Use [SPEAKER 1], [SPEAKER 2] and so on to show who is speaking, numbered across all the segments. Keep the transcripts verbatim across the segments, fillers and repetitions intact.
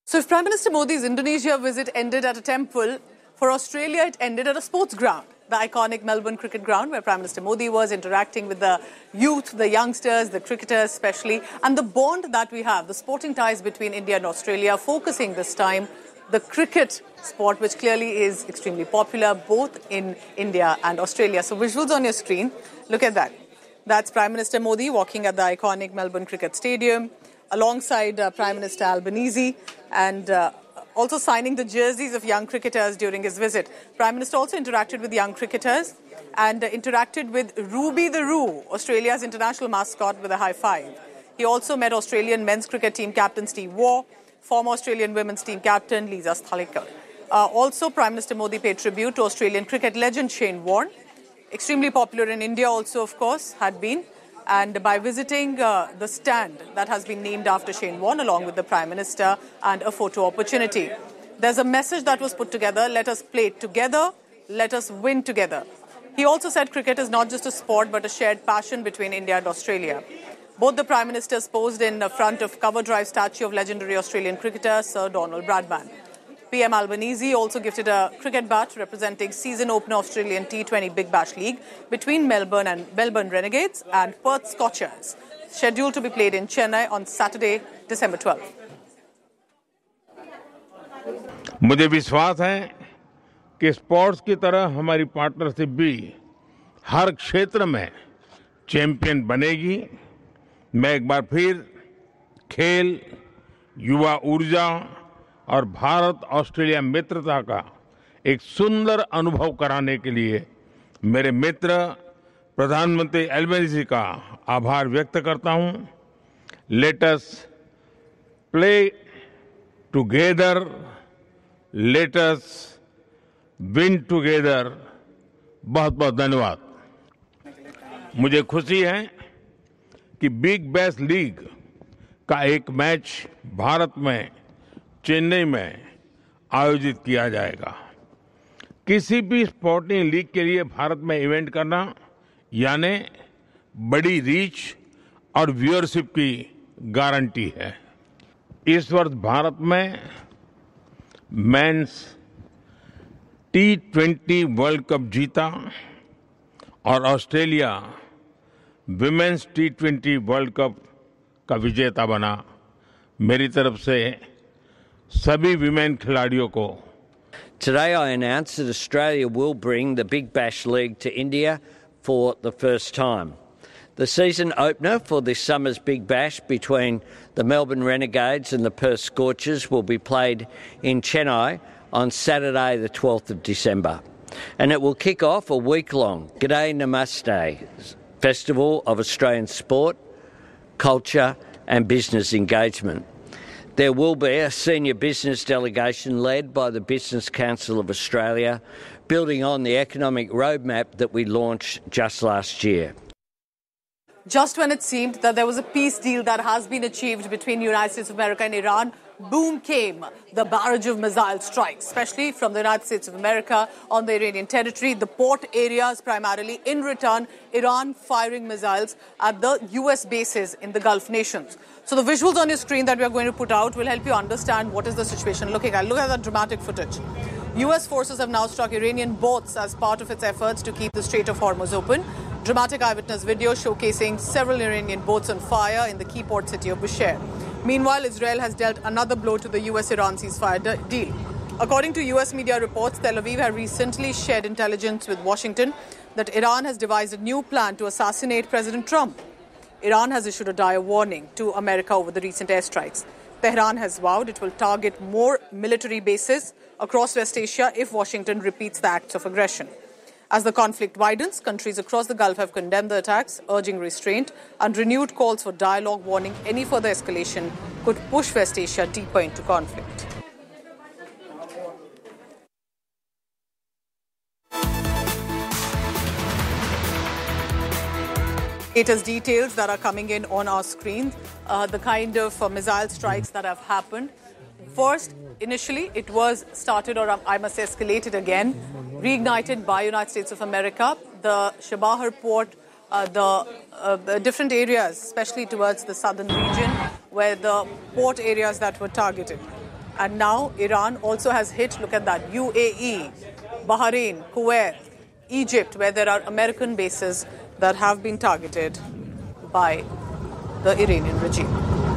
[SPEAKER 1] So if Prime Minister Modi's Indonesia visit ended at a temple, for Australia it ended at a sports ground, the iconic Melbourne cricket ground where Prime Minister Modi was interacting with the youth, the youngsters, the cricketers especially, and the bond that we have, the sporting ties between India and Australia, focusing this time the cricket sport, which clearly is extremely popular both in India and Australia. So visuals on your screen, look at that. That's Prime Minister Modi walking at the iconic Melbourne Cricket Stadium, alongside uh, Prime Minister Albanese, and uh, also signing the jerseys of young cricketers during his visit. Prime Minister also interacted with young cricketers and uh, interacted with Ruby the Roo, Australia's international mascot, with a high five. He also met Australian men's cricket team captain Steve Waugh, former Australian women's team captain Lisa Sthalekar. Uh, also, Prime Minister Modi paid tribute to Australian cricket legend Shane Warne, extremely popular in India also, of course, had been. And by visiting uh, the stand that has been named after Shane Warne, along with the Prime Minister, and a photo opportunity. There's a message that was put together: let us play together, let us win together. He also said cricket is not just a sport but a shared passion between India and Australia. Both the Prime Ministers posed in front of cover drive statue of legendary Australian cricketer Sir Donald Bradman. P M Albanese also gifted a cricket bat representing season opener Australian T twenty Big Bash League between Melbourne and Melbourne Renegades and Perth Scorchers, scheduled to be played in Chennai on Saturday, December twelfth.
[SPEAKER 2] मुझे विश्वास है कि sports की तरह हमारी partnership भी हर क्षेत्र में चैंपियन बनेगी। मैं एक बार फिर खेल, युवा ऊर्जा और भारत ऑस्ट्रेलिया मित्रता का एक सुंदर अनुभव कराने के लिए मेरे मित्र प्रधानमंत्री एल्बनीज़ी का आभार व्यक्त करता हूं। Let us play together, let us win together. बहुत बहुत धन्यवाद। मुझे खुशी है कि बिग बैश लीग का एक मैच भारत में चेन्नई में आयोजित किया जाएगा। किसी भी स्पोर्टिंग लीग के लिए भारत में इवेंट करना यानी बड़ी रीच और व्यूअरशिप की गारंटी है। इस वर्ष भारत में mains T twenty world cup जीता और Australia women's T twenty world cup का विजेता बना। मेरी तरफ से सभी विमेन खिलाड़ियों को
[SPEAKER 3] Today I announce that Australia will bring the Big Bash League to India for the first time. The season opener for this summer's Big Bash between the Melbourne Renegades and the Perth Scorchers will be played in Chennai on Saturday the twelfth of December. And it will kick off a week-long G'day Namaste festival of Australian sport, culture and business engagement. There will be a senior business delegation led by the Business Council of Australia, building on the economic roadmap that we launched just last year.
[SPEAKER 1] Just when it seemed that there was a peace deal that has been achieved between the United States of America and Iran, boom came the barrage of missile strikes, especially from the United States of America on the Iranian territory, the port areas primarily. In return, Iran firing missiles at the U S bases in the Gulf nations. So the visuals on your screen that we are going to put out will help you understand what is the situation looking at. Look at that dramatic footage. U S forces have now struck Iranian boats as part of its efforts to keep the Strait of Hormuz open. Dramatic eyewitness video showcasing several Iranian boats on fire in the key port city of Bushehr. Meanwhile, Israel has dealt another blow to the U S-Iran ceasefire de- deal. According to U S media reports, Tel Aviv had recently shared intelligence with Washington that Iran has devised a new plan to assassinate President Trump. Iran has issued a dire warning to America over the recent airstrikes. Tehran has vowed it will target more military bases across West Asia if Washington repeats the acts of aggression. As the conflict widens, countries across the Gulf have condemned the attacks, urging restraint and renewed calls for dialogue, warning any further escalation could push West Asia deeper into conflict. Latest details that are coming in on our screen, uh, the kind of uh, missile strikes that have happened. First, initially, it was started, or I must say escalated again, reignited by United States of America. The Chabahar port, uh, the, uh, the different areas, especially towards the southern region, were the port areas that were targeted. And now Iran also has hit, look at that, U A E, Bahrain, Kuwait, Egypt, where there are American bases that have been targeted by the Iranian regime.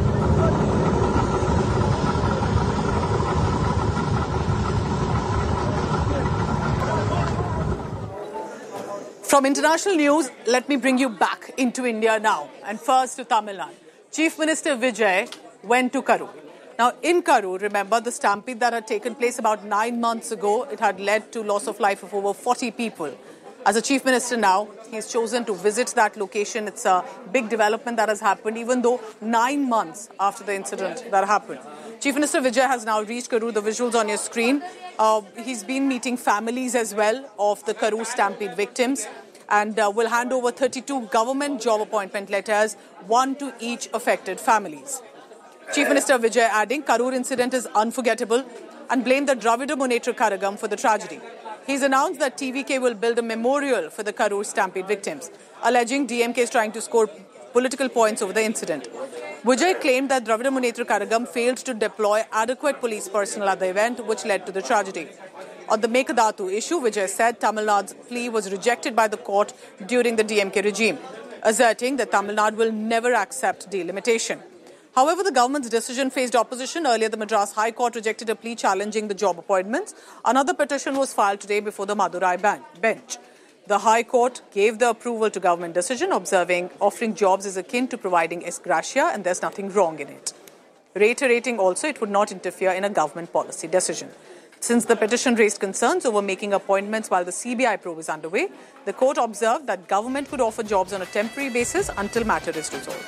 [SPEAKER 1] From international news, let me bring you back into India now, and first to Tamil Nadu. Chief Minister Vijay went to Karur. Now, in Karur, remember the stampede that had taken place about nine months ago, it had led to loss of life of over forty people. As a Chief Minister now, he's chosen to visit that location. It's a big development that has happened, even though nine months after the incident that happened. Chief Minister Vijay has now reached Karur, the visuals on your screen. Uh, he's been meeting families as well of the Karur stampede victims, and uh, will hand over thirty-two government job appointment letters, one to each affected families. Chief Minister Vijay adding, Karur incident is unforgettable and blamed the Dravida Munnetra Karagam for the tragedy. He's announced that T V K will build a memorial for the Karur stampede victims, alleging D M K is trying to score political points over the incident. Vijay claimed that Dravida Munnetra Karagam failed to deploy adequate police personnel at the event, which led to the tragedy. On the Mekadatu issue, Vijay said Tamil Nadu's plea was rejected by the court during the D M K regime, asserting that Tamil Nadu will never accept delimitation. However, the government's decision faced opposition. Earlier, the Madras High Court rejected a plea challenging the job appointments. Another petition was filed today before the Madurai bench. The High Court gave the approval to government decision, observing offering jobs is akin to providing ex gratia and there's nothing wrong in it. Reiterating also it would not interfere in a government policy decision. Since the petition raised concerns over making appointments while the C B I probe is underway, the court observed that government could offer jobs on a temporary basis until matter is resolved.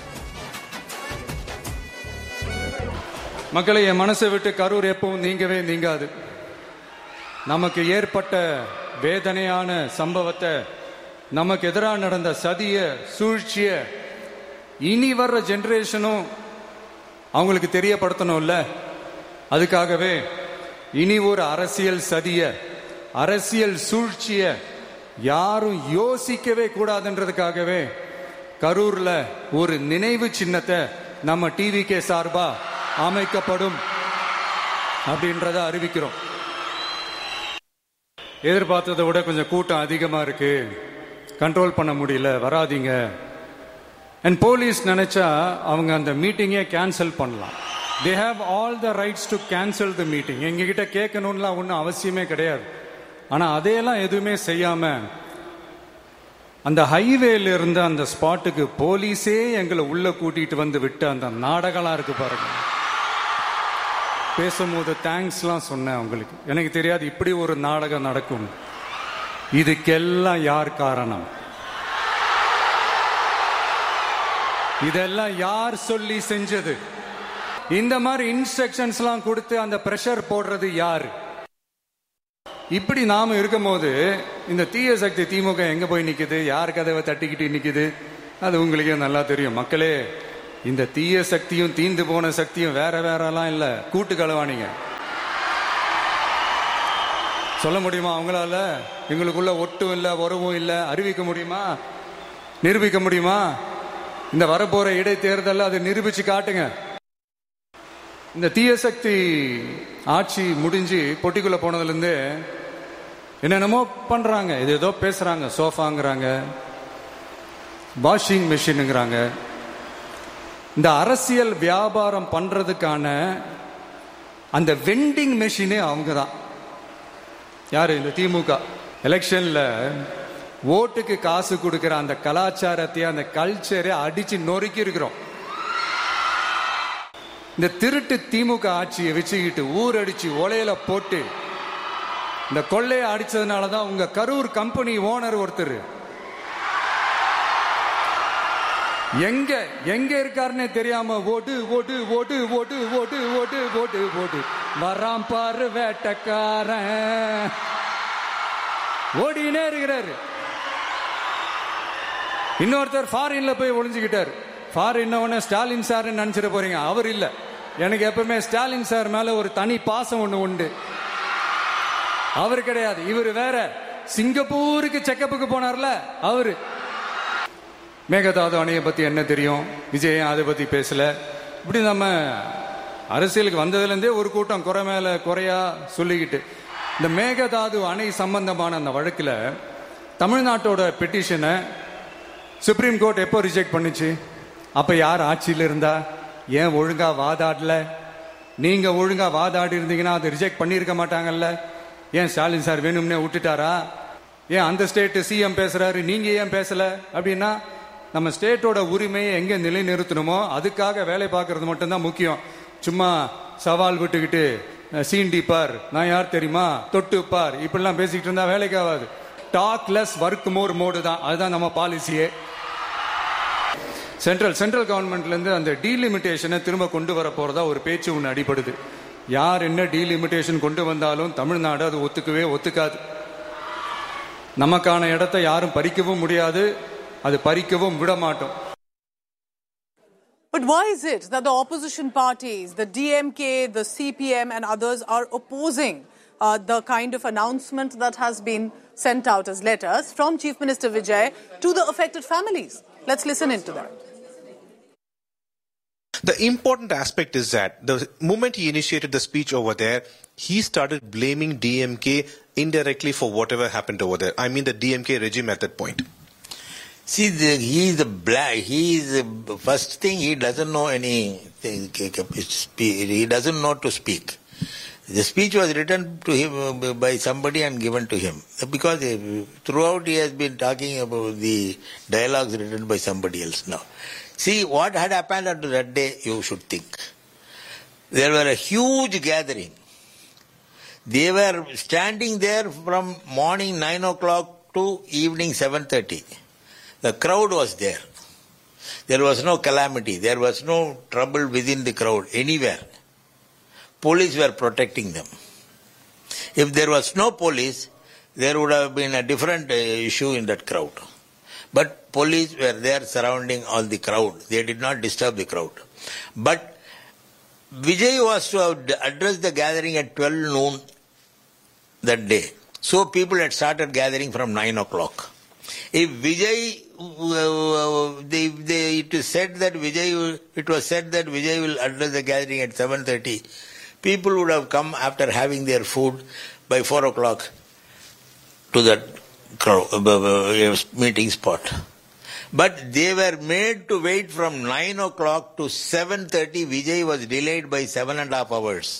[SPEAKER 4] மக்களை என் மனசை விட்டு கரூர் எப்பவும் நீங்கவே நீங்காது. நமக்கு ஏற்பட்ட வேதனையான சம்பவத்தை, நமக்கு எதிராக நடந்த சதிய சூழ்ச்சிய இனி வர்ற ஜெனரேஷனும் அவங்களுக்கு தெரியப்படுத்தணும்ல. அதுக்காகவே இனி ஒரு அரசியல் சதிய, அரசியல் சூழ்ச்சிய யாரும் யோசிக்கவே கூடாதுன்றதுக்காகவே கரூர்ல ஒரு நினைவு சின்னத்தை நம்ம டிவிகே சார்பா அமைக்கப்படும் அப்படின்றத அறிவிக்கிறோம். எதிர்பார்த்ததை விட கொஞ்சம் கூட்டம் அதிகமா இருக்கு, கண்ட்ரோல் பண்ண முடியல, வராதீங்க. அண்ட் போலீஸ் நினைச்சா அவங்க அந்த மீட்டிங்கே கேன்சல் பண்ணலாம். They have all the rights to cancel the meeting. எங்ககிட்ட கேட்கணும்லாம் ஒன்றும் அவசியமே கிடையாது. ஆனா அதையெல்லாம் எதுவுமே செய்யாம அந்த ஹைவேல இருந்து அந்த ஸ்பாட்டுக்கு போலீஸே எங்களை உள்ள கூட்டிட்டு வந்து விட்டு அந்த நாடகம்லாம் இருக்கு பாருங்க. பேசும்போது தேங்க்ஸ்லாம் சொன்னேன் அவங்களுக்கு. எனக்கு தெரியாது இப்படி ஒரு நாடகம் நடக்கும். இதுக்கெல்லாம் யார் காரணம்? இதெல்லாம் யார் சொல்லி செஞ்சது? இந்த மாதிரி இன்ஸ்ட்ரக்ஷன்ஸ் எல்லாம் கொடுத்து அந்த பிரஷர் போடுறது யாரு? இப்படி நாம இருக்கும் போது இந்த தீய சக்தி திமுக எங்க போய் நிக்குது, யார் கதவை தட்டிக்கிட்டு நிக்குது, அது உங்களுக்கே நல்லா தெரியும். மக்களே, இந்த தீய சக்தியும் தீந்து போன சக்தியும் வேற வேறலாம் இல்ல, கூட்டு களவாணிங்க. சொல்ல முடியுமா அவங்களால? எங்களுக்குள்ள ஒட்டும் இல்ல, உறவும் இல்ல, அறிவிக்க முடியுமா, நிரூபிக்க முடியுமா? இந்த வரப்போற இடைத்தேர்தல் அதை நிரூபிச்சு காட்டுங்க. இந்த தீய சக்தி ஆட்சி முடிஞ்சு பொட்டிக்குள்ள போனதுல இருந்து என்னென்னமோ பண்றாங்க, இது ஏதோ பேசுறாங்க, சோஃபாங்கிறாங்க, வாஷிங் மிஷினுங்கிறாங்க. இந்த அரசியல் வியாபாரம் பண்றதுக்கான அந்த வெண்டிங் மெஷினே அவங்க தான். யாரு? இந்த திமுக. எலெக்ஷன்ல ஓட்டுக்கு காசு கொடுக்கிற அந்த கலாச்சாரத்தை, அந்த கல்ச்சரை அடிச்சு நொறுக்கி இருக்கிறோம். இந்த திருட்டு திமுக ஆட்சியை வச்சுக்கிட்டு ஊரடிச்சு ஒலையில போட்டு இந்த கொள்ளையை அடிச்சதுனாலதான் உங்க கரூர் கம்பெனி ஓனர் ஒருத்தர் எங்க எங்க இருக்காருன்னே தெரியாம ஓடு ஓடு ஓடு ஓடு ஓடு ஓடு ஓடு ஓடு வராம் பாரு வேட்டக்காரன் ஓடினே இருக்கிறாரு. இன்னொருத்தர் ஃபாரின்ல போய் ஒளிஞ்சுக்கிட்டாரு. ஃபாரின் ஸ்டாலின் சார் நினைச்சிட போறீங்க, அவர் இல்ல. எனக்கு எப்பவுமே ஸ்டாலின் சார் மேல ஒரு தனி பாசம் ஒண்ணு உண்டு. அவர் கிடையாது, இவர் வேற. சிங்கப்பூருக்கு செக்கப்புக்கு போனார்ல அவரு. மேகதாது அணையை பத்தி என்ன தெரியும்? விஜய் அதை பத்தி பேசல. இப்படி நம்ம அரசியலுக்கு வந்ததுலேருந்தே ஒரு கூட்டம் குறை மேலே குறையா சொல்லிக்கிட்டு இந்த மேகதாது அணை சம்பந்தமான அந்த வழக்கில் தமிழ்நாட்டோட பெட்டிஷனை சுப்ரீம் கோர்ட் எப்போ ரிஜெக்ட் பண்ணுச்சு? அப்போ யார் ஆட்சியில் இருந்தா? ஏன் ஒழுங்காக வாதாடல? நீங்கள் ஒழுங்காக வாதாடி இருந்தீங்கன்னா அதை ரிஜெக்ட் பண்ணியிருக்க மாட்டாங்கல்ல? ஏன் ஸ்டாலின் சார் வேணும்னே விட்டுட்டாரா? ஏன் அந்த ஸ்டேட்டு சிஎம் பேசுகிறாரு, நீங்கள் ஏன் பேசலை? அப்படின்னா நம்ம ஸ்டேட்டோட உரிமையை எங்கே நிலைநிறுத்தணுமோ அதுக்காக வேலை பார்க்கறது மட்டும்தான் முக்கியம். சும்மா சவால் விட்டுக்கிட்டு சீண்டி பார், நான் யார் தெரியுமா, தொட்டு பார், இப்படிலாம் பேசிக்கிட்டு இருந்தா வேலைக்கு ஆகாது. Talk less work more mode தான், அதுதான் நம்ம பாலிசியே. சென்ட்ரல் சென்ட்ரல் கவர்மெண்ட்லேருந்து அந்த டீலிமிட்டேஷனை திரும்ப கொண்டு வர போகிறதா ஒரு பேச்சு ஒன்று அடிபடுது. யார் என்ன டீலிமிட்டேஷன் கொண்டு வந்தாலும் தமிழ்நாடு அது ஒத்துக்கவே ஒத்துக்காது. நமக்கான இடத்தை யாரும் பறிக்கவும் முடியாது, அது பறிக்கவும் விட மாட்டோம்.
[SPEAKER 1] But why is it that the opposition parties, the D M K, the C P M and others are opposing uh, the kind of announcement that has been sent out as letters from Chief Minister Vijay to the affected families? Let's listen into that.
[SPEAKER 5] The important aspect is that the moment he initiated the speech over there, he started blaming D M K indirectly for whatever happened over there. I mean the D M K regime at that point.
[SPEAKER 6] See, the, he is the black. He is the first thing. He doesn't know anything. He doesn't know to speak. The speech was written to him by somebody and given to him, because throughout he has been talking about the dialogues written by somebody else. Now, see what had happened on that day. You should think there were a huge gathering. They were standing there from morning nine o'clock to evening seven thirty. The crowd was there. There was no calamity. There was no trouble within the crowd anywhere. Police were protecting them. If there was no police, there would have been a different issue in that crowd. But police were there surrounding all the crowd. They did not disturb the crowd. But Vijay was to have addressed the gathering at twelve noon that day. So people had started gathering from nine o'clock. If Vijay, uh, they, they, it is said that Vijay, it was said that Vijay will address the gathering at seven thirty. People would have come after having their food by four o'clock to that crowd, uh, meeting spot. But they were made to wait from nine o'clock to seven thirty. Vijay was delayed by seven and a half hours.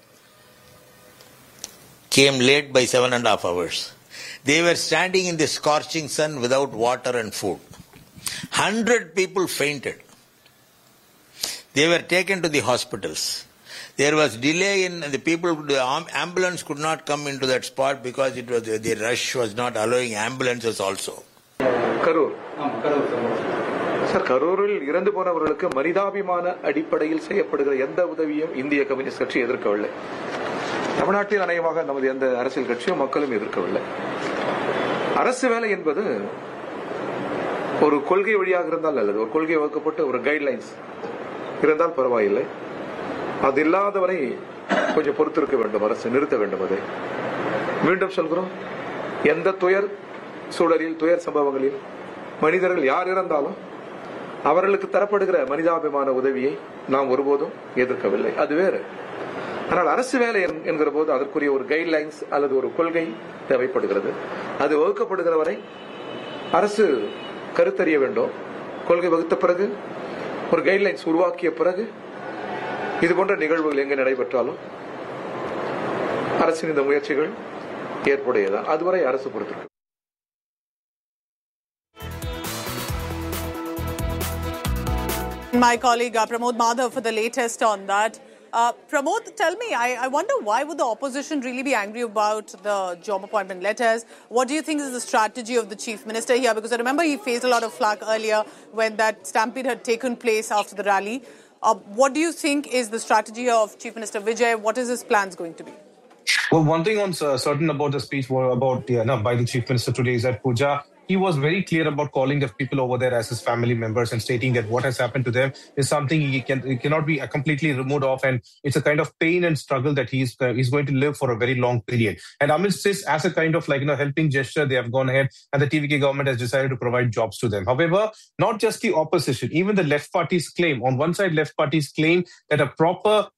[SPEAKER 6] Came late by seven and a half hours. They were standing in the scorching sun without water and food. Hundred people fainted. They were taken to the hospitals. There was delay in the people, the ambulance could not come into that spot because it was the rush was not allowing ambulances also.
[SPEAKER 7] Karur sir, கரூரில் இறந்து போனவர்களுக்கு மனிதாபிமான அடிப்படையில் செய்யப்படுகிற எந்த உதவியும் இந்திய communist கட்சி எதிர்க்கவில்லை. தமிழ்நாட்டில் அநேகமாக நமது எந்த அரசியல் கட்சியும் மக்களும் எதிர்க்கவில்லை. அரசு வேலை என்பது ஒரு கொள்கை வழியாக இருந்தால் நல்லது. ஒரு கொள்கை வகுக்கப்பட்டு ஒரு கைட்லைன்ஸ் இருந்தால் பரவாயில்லை. அது இல்லாதவரை கொஞ்சம் பொறுத்திருக்க வேண்டும், அரசு நிறுத்த வேண்டும். அதை மீண்டும் சொல்கிறோம், எந்த துயர் சூழலில் துயர் சம்பவங்களில் மனிதர்கள் யார் இறந்தாலும் அவர்களுக்கு தரப்படுகிற மனிதாபிமான உதவியை நாம் ஒருபோதும் எதிர்க்கவில்லை. அது வேறு. ஆனால் அரசு வேலை என்கிற போது அதற்குரிய ஒரு கைட்லைன்ஸ் அல்லது ஒரு கொள்கை தேவைப்படுகிறது. அது வகுக்கப்படுகிற வரை அரசு கருத்தறிய வேண்டும். கொள்கை வகுத்த பிறகு, ஒரு கைட்லைன்ஸ் உருவாக்கிய பிறகு, இது போன்ற நிகழ்வுகள் எங்கே நடைபெற்றாலும் அரசின் இந்த முயற்சிகள் ஏற்புடையதான். அதுவரை அரசு பொறுத்திருக்கு.
[SPEAKER 1] My colleague uh, Pramod Madhav for the latest on that. Uh, Pramod, tell me, I, I wonder why would the opposition really be angry about the job appointment letters? What do you think is the strategy of the Chief Minister here? Because I remember he faced a lot of flack earlier when that stampede had taken place after the rally. Uh, what do you think is the strategy of Chief Minister Vijay? What is his plans going to be?
[SPEAKER 8] Well, one thing on uh, certain about the speech about yeah, no, by the Chief Minister today is that Pooja, he was very clear about calling the people over there as his family members and stating that what has happened to them is something he can he cannot be completely removed of, and it's a kind of pain and struggle that he's uh, he's going to live for a very long period. And amidst this, as a kind of like you know helping gesture, they have gone ahead and the T V K government has decided to provide jobs to them. However, not just the opposition, even the left parties claim on one side, left parties claim that a proper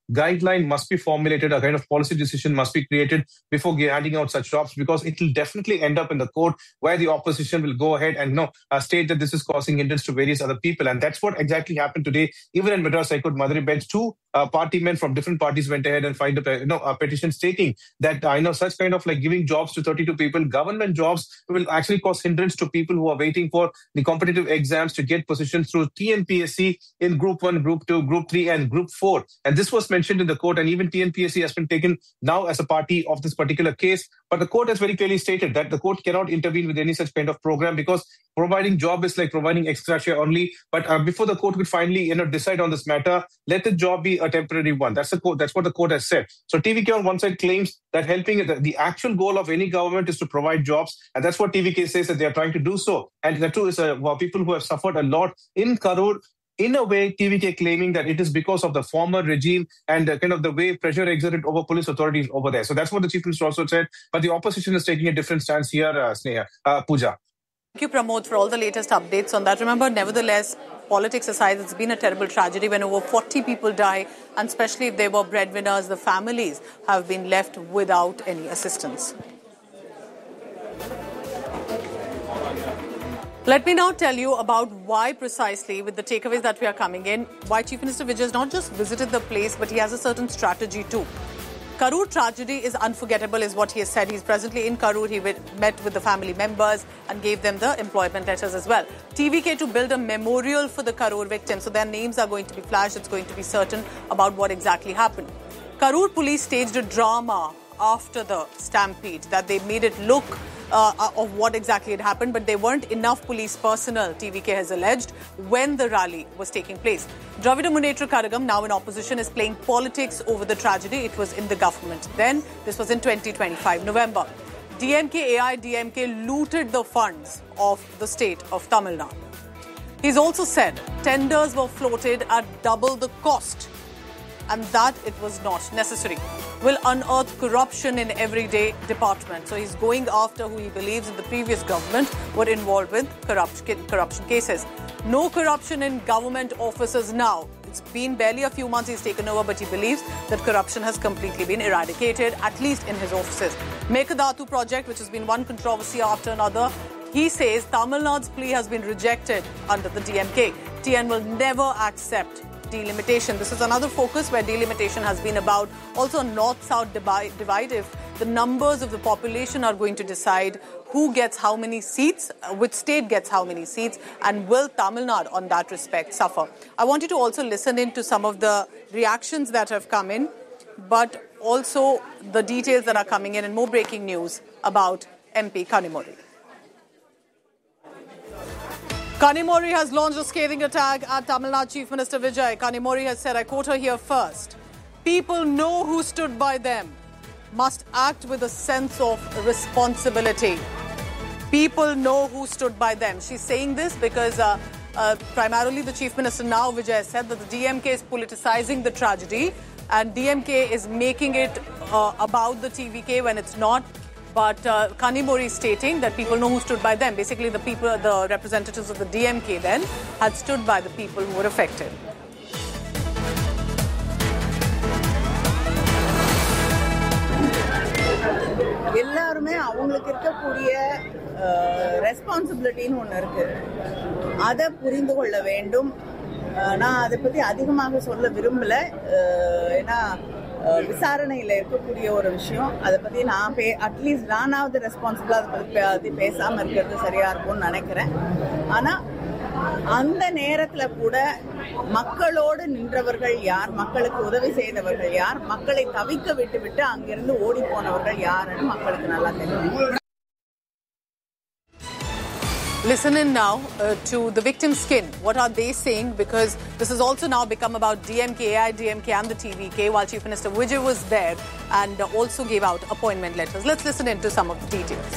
[SPEAKER 8] guideline must be formulated, a kind of policy decision must be created before handing out such jobs, because it will definitely end up in the court where the opposition will go ahead and you know, uh, state that this is causing hindrance to various other people. And that's what exactly happened today. Even in Madras High Court, Madurai bench, two uh, party men from different parties went ahead and filed a, you know, a petition stating that I uh, know such kind of like giving jobs to thirty-two people, government jobs, will actually cause hindrance to people who are waiting for the competitive exams to get positions through T N P S C in Group one, Group two, Group three, and Group four. And this was mentioned in the court, and even T N P S C has been taken now as a party of this particular case. But the court has very clearly stated that the court cannot intervene with any such kind of program, because providing job is like providing extra share only. But uh, before the court could finally you know, decide on this matter, let the job be a temporary one. That's the court. That's what the court has said. So T V K on one side claims that helping the, the actual goal of any government is to provide jobs, and that's what T V K says that they are trying to do so. And the two is uh, well, people who have suffered a lot in Karur. In a way, T V K claiming that it is because of the former regime and uh, kind of the way pressure exerted over police authorities over there. So that's what the Chief Minister also said. But the opposition is taking a different stance here, uh, Sneha, uh, Pooja.
[SPEAKER 1] Thank you, Pramod, for all the latest updates on that. Remember, nevertheless, politics aside, it's been a terrible tragedy when over forty people die, and especially if they were breadwinners, the families have been left without any assistance. Let me now tell you about why precisely, with the takeaways that we are coming in, why Chief Minister Vijay has not just visited the place, but he has a certain strategy too. Karur tragedy is unforgettable, is what he has said. He's presently in Karur. He met with the family members and gave them the employment letters as well. T V K to build a memorial for the Karur victims. So their names are going to be flashed. It's going to be certain about what exactly happened. Karur police staged a drama after the stampede, that they made it look uh, of what exactly had happened, but there weren't enough police personnel, T V K has alleged, when the rally was taking place. Dravida Munnetra Kazhagam, now in opposition, is playing politics over the tragedy. It was in the government then. This was in twenty twenty-five, November. D M K, A I A D M K looted the funds of the state of Tamil Nadu. He's also said tenders were floated at double the cost, and that it was not necessary. Will unearth corruption in everyday department. So he's going after who he believes in the previous government were involved with corruption, corruption cases. No corruption in government offices now. It's been barely a few months he's taken over, but he believes that corruption has completely been eradicated, at least in his offices. Mekadatu project, which has been one controversy after another, he says Tamil Nadu's plea has been rejected under the D M K. T N will never accept delimitation. This is another focus where delimitation has been about. Also, north-south divide. If the numbers of the population are going to decide who gets how many seats, which state gets how many seats, and will Tamil Nadu on that respect suffer? I want you to also listen in to some of the reactions that have come in, but also the details that are coming in and more breaking news about M P Kanimozhi. Kanimozhi has launched a scathing attack at Tamil Nadu Chief Minister Vijay. Kanimozhi has said, I quote her here first, people know who stood by them, must act with a sense of responsibility. People know who stood by them. She's saying this because uh, uh, primarily the Chief Minister now, Vijay, said that the D M K is politicizing the tragedy and D M K is making it uh, about the T V K when it's not. But uh, Kanimozhi is stating that people know who stood by them. Basically, the people, the representatives of the D M K then had stood by the people who were affected.
[SPEAKER 9] எல்லாருமே அவங்களுக்கு இருக்கக்கூடிய ரெஸ்பான்சிபிலிட்டின்னு ஒன்று இருக்கு, அதை புரிந்து கொள்ள வேண்டும். நான் அதை பற்றி அதிகமாக சொல்ல விரும்பல, ஏன்னா விசாரணையில் இருக்கக்கூடிய ஒரு விஷயம். அதை பற்றி நான் பே அட்லீஸ்ட் நானாவது ரெஸ்பான்சிபிளாக அதை பற்றி பற்றி பேசாமல் இருக்கிறது சரியாக இருக்கும்னு நினைக்கிறேன். ஆனால் அந்த நேரத்தில் கூட மக்களோடு நின்றவர்கள் யார், மக்களுக்கு உதவி செய்தவர்கள் யார், மக்களை தவிக்க விட்டு விட்டு அங்கிருந்து ஓடி போனவர்கள் யாருன்னு மக்களுக்கு நல்லா தெரியும்.
[SPEAKER 1] Listen in now uh, to the victim's skin. What are they saying? Because this has also now become about D M K, A I A D M K and the T V K, while Chief Minister Vijay was there and uh, also gave out appointment letters. Let's listen in to some of the details.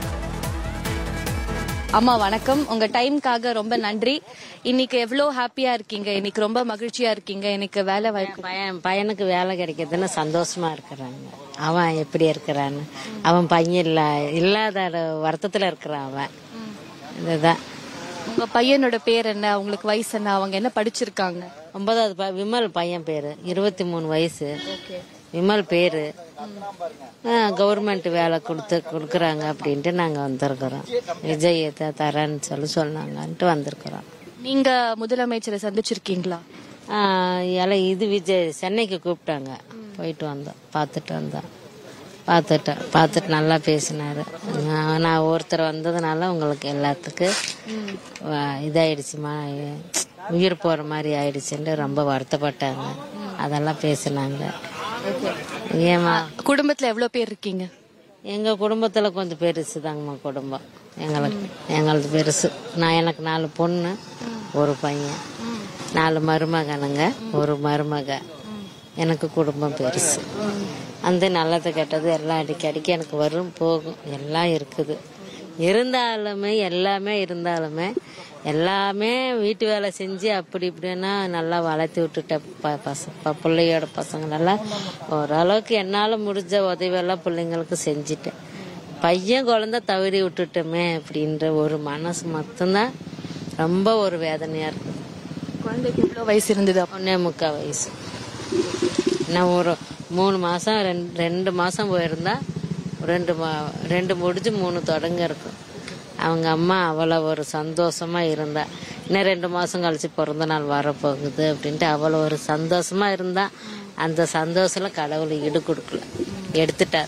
[SPEAKER 10] அம்மா வணக்கம், உங்க டைம்காக ரொம்ப நன்றி. இன்னைக்கு எவ்வளோ ஹாப்பியா இருக்கீங்க, இன்னைக்கு ரொம்ப மகிழ்ச்சியா இருக்கீங்க. எனக்கு வேலை
[SPEAKER 11] பையன் பையனுக்கு வேலை கிடைக்கிறதுன்னு சந்தோஷமா இருக்கிறாங்க. அவன் எப்படி இருக்கிறான்னு, அவன் பையன் இல்ல இல்லாத வருத்தத்துல இருக்கிறான் அவன். இதுதான்
[SPEAKER 10] உங்க பையனோட பேர் என்ன, உங்களுக்கு வயசு என்ன, அவங்க என்ன படிச்சிருக்காங்க?
[SPEAKER 11] ஒன்பதாவது ப- விமல் பையன் பேரு, இருபத்தி மூணு வயசு. விமல் பேரு. கவர்மெண்ட் வேலை கொடுத்து கொடுக்குறாங்க அப்படின்ட்டு நாங்க வந்திருக்கிறோம். விஜய் த- தரேன்னு சொல்லி சொன்னாங்கன்ட்டு வந்திருக்கிறோம்.
[SPEAKER 10] நீங்க முதலமைச்சரை சந்திச்சிருக்கீங்களா?
[SPEAKER 11] இலை இது விஜய் சென்னைக்கு கூப்பிட்டாங்க, போயிட்டு வந்தோம், பார்த்துட்டு வந்தோம். பார்த்துட்டேன் பார்த்துட்டு நல்லா பேசினாரு. நான் நான் ஒருத்தர் வந்ததுனால உங்களுக்கு எல்லாத்துக்கும் வ- இதாயிடுச்சுமா, உயிர் போற மாதிரி ஆயிடுச்சுன்னு ரொம்ப வருத்தப்பட்டாங்க. அதெல்லாம் பேசினாங்க. ஏமா
[SPEAKER 10] குடும்பத்துல எவ்வளவு பேர் இருக்கீங்க?
[SPEAKER 11] எங்க குடும்பத்துல கொஞ்சம் பெருசு தாங்கம்மா குடும்பம். எங்களுக்கு எங்களது பெருசு. நான் எனக்கு நாலு பொண்ணு, ஒரு பையன், நாலு மருமகனுங்க, ஒரு மருமக. எனக்கு குடும்பம் பெருசு. அந்த நல்லது கெட்டது எல்லாம் அடிக்க அடிக்க எனக்கு வரும் போகும் எல்லாம் இருக்குது. இருந்தாலுமே எல்லாமே இருந்தாலுமே எல்லாமே வீட்டு வேலை செஞ்சு அப்படி இப்படின்னா நல்லா வளர்த்தி விட்டுட்ட ப- பச பிள்ளையோட பசங்களெல்லாம் ஓரளவுக்கு என்னால் முடிஞ்ச உதவியெல்லாம் பிள்ளைங்களுக்கு செஞ்சுட்டேன். பையன் குழந்தை தவறி விட்டுட்டோமே அப்படின்ற ஒரு மனசு மட்டும்தான் ரொம்ப ஒரு வேதனையா இருக்குது.
[SPEAKER 10] குழந்தைக்கு எவ்வளவு வயசு இருந்தது?
[SPEAKER 11] ஒன்னே முக்கால் வயசு. நான் ஒரு மூணு மாசம் ரெண்டு ரெண்டு மாசம் போயிருந்தா ரெண்டு மா ரெண்டு முடிஞ்சு மூணு தொடங்க இருக்கும். அவங்க அம்மா அவ்வளோ ஒரு சந்தோஷமா இருந்தா. இன்னும் ரெண்டு மாசம் கழிச்சு பிறந்த நாள் வரப்போகுது அப்படின்ட்டு அவ்வளோ ஒரு சந்தோஷமா இருந்தா. அந்த சந்தோஷத்துல கடவுள் ஈடு கொடுக்கல, எடுத்துட்டார்.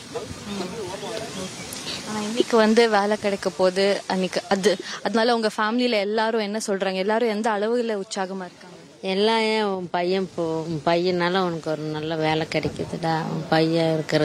[SPEAKER 10] ஆனா இன்னைக்கு வந்து வேலை கிடைக்க போது அன்னைக்கு அது அதனால உங்க ஃபேமிலியில எல்லாரும் என்ன சொல்றாங்க? எல்லாரும் எந்த அளவுல உற்சாகமா இருக்காங்க?
[SPEAKER 11] எல்லாம் ஏன் உன் பையன் போ உன் பையனால உனக்கு ஒரு நல்ல வேலை கிடைக்குதுடா, உன் பையன் இருக்கிற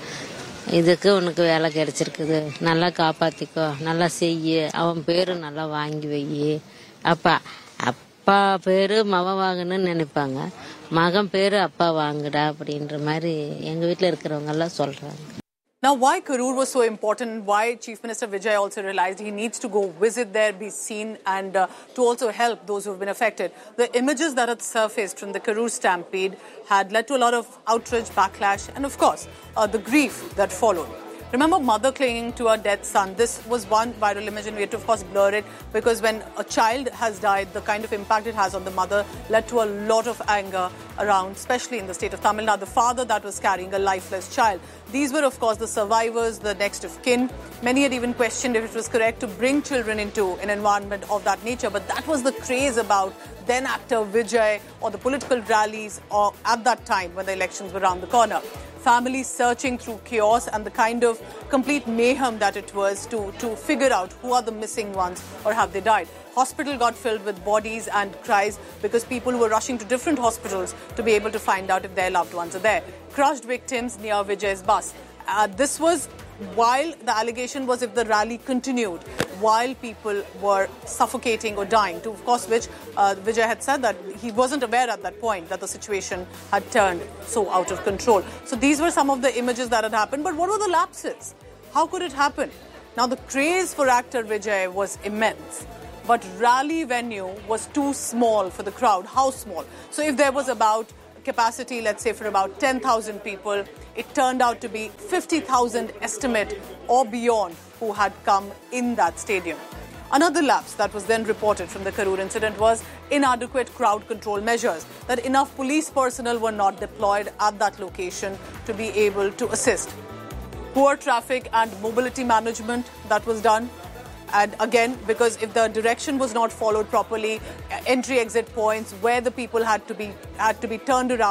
[SPEAKER 11] இதுக்கு உனக்கு வேலை கிடைச்சிருக்குது, நல்லா காப்பாத்திக்கோ, நல்லா செய்யு, அவன் பேரு நல்லா வாங்கி வை. அப்பா அப்பா பேரு மகன் வாங்கணும்னு நினைப்பாங்க, மகன் பேரு அப்பா வாங்குடா அப்படின்ற மாதிரி எங்க வீட்டுல இருக்கிறவங்க எல்லாம் சொல்றாங்க.
[SPEAKER 1] Now, why Karur was so important, why Chief Minister Vijay also realized he needs to go visit there, be seen, and uh, to also help those who have been affected. The images that had surfaced from the Karur stampede had led to a lot of outrage, backlash, and of course, uh, the grief that followed. Remember mother clinging to her dead son. This was one viral image and we had to of course blur it because when a child has died, the kind of impact it has on the mother led to a lot of anger around, especially in the state of Tamil Nadu. The father that was carrying a lifeless child. These were of course the survivors, the next of kin. Many had even questioned if it was correct to bring children into an environment of that nature. But that was the craze about then actor Vijay or the political rallies or at that time when the elections were around the corner. Families searching through chaos and the kind of complete mayhem that it was to, to figure out who are the missing ones or have they died. Hospital got filled with bodies and cries because people were rushing to different hospitals to be able to find out if their loved ones are there. Crushed victims near Vijay's bus. Uh, this was while the allegation was if the rally continued, while people were suffocating or dying, to of course which uh, Vijay had said that he wasn't aware at that point that the situation had turned so out of control. So these were some of the images that had happened. But what were the lapses? How could it happen? Now the craze for actor Vijay was immense, but rally venue was too small for the crowd. How small? So if there was about capacity, let's say for about ten thousand people, it turned out to be fifty thousand estimate or beyond who had come in that stadium. Another lapse that was then reported from the Karur incident was inadequate crowd control measures, that enough police personnel were not deployed at that location to be able to assist. Poor traffic and mobility management that was done. And again, because if the direction was not followed properly, entry exit points where the people had to be had to be turned around